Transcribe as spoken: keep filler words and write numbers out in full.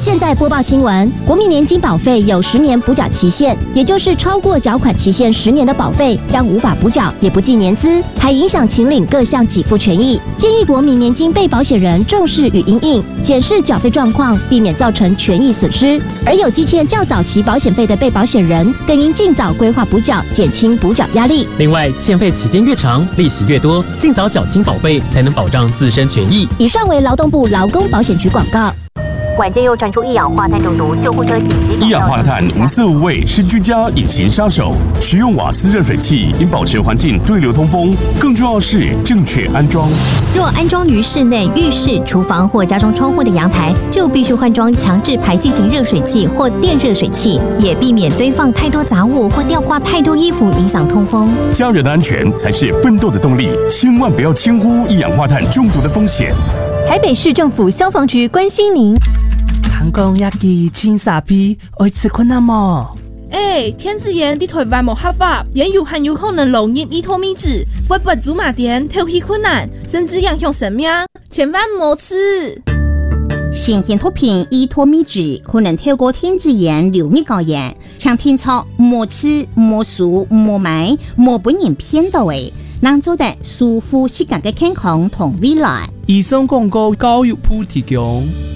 现在播报新闻，国民年金保费有十年补缴期限，也就是超过缴款期限十年的保费将无法补缴，也不计年资，还影响请领各项给付权益。建议国民年金被保险人重视与因应，检视缴费状况，避免造成权益损失。而有积欠较早期保险费的被保险人，更应尽早规划补缴，减轻补缴压力。 另外，欠费期间越长，利息越多，尽早缴清保费，才能保障自身权益。 以上为劳动部劳工保险局广告。 晚间又传出一氧化碳中毒，救护车紧急。 一氧化碳无色无味，是居家隐形杀手。使用瓦斯热水器应保持环境对流通风，更重要是正确安装。 若安装于室内、浴室、厨房或家中窗户的阳台，就必须换装强制排气型热水器或电热水器，也避免堆放太多杂物或吊挂太多衣服，影响通风。 家人的安全才是奋斗的动力，千万不要轻忽一氧化碳中毒的风险。 台北市政府消防局关心您。 人讲亚基清傻逼，会吃困难么？ 哎、欸，天子炎伫台湾无合法，也有很有可能漏入伊托米脂，会不祖马店挑起困难，甚至影响生命，千万莫吃。 新型毒品伊托米脂可能透过天子炎流入高原，请天操莫吃、莫数、莫买、莫本人骗到的，能做得舒服世界嘅健康同未来。 以上广告交由普提供。